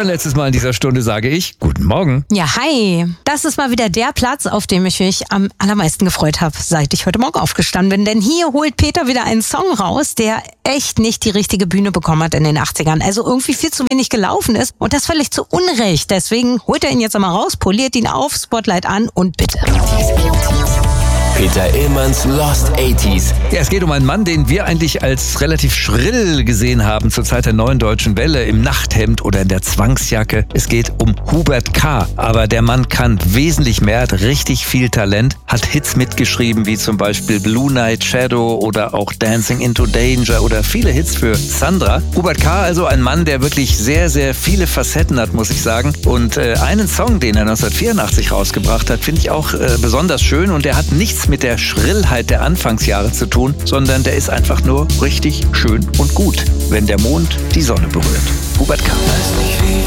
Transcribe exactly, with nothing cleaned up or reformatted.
ein letztes Mal in dieser Stunde sage ich Guten Morgen. Ja, hi. Das ist mal wieder der Platz, auf dem ich mich am allermeisten gefreut habe, seit ich heute Morgen aufgestanden bin. Denn hier holt Peter wieder einen Song raus, der echt nicht die richtige Bühne bekommen hat in den achtzigern. Also irgendwie viel zu wenig gelaufen ist und das völlig zu Unrecht. Deswegen holt er ihn jetzt einmal raus, poliert ihn auf, Spotlight an und bitte. Peter Illmanns Lost achtziger. Ja, es geht um einen Mann, den wir eigentlich als relativ schrill gesehen haben zur Zeit der neuen deutschen Welle, im Nachthemd oder in der Zwangsjacke. Es geht um Hubert K. Aber der Mann kann wesentlich mehr, hat richtig viel Talent, hat Hits mitgeschrieben, wie zum Beispiel Blue Night Shadow oder auch Dancing into Danger oder viele Hits für Sandra. Hubert K. also ein Mann, der wirklich sehr, sehr viele Facetten hat, muss ich sagen. Und äh, einen Song, den er neunzehnhundertvierundachtzig rausgebracht hat, finde ich auch äh, besonders schön und der hat nichts mit der Schrillheit der Anfangsjahre zu tun, sondern der ist einfach nur richtig schön und gut, wenn der Mond die Sonne berührt. Hubert K.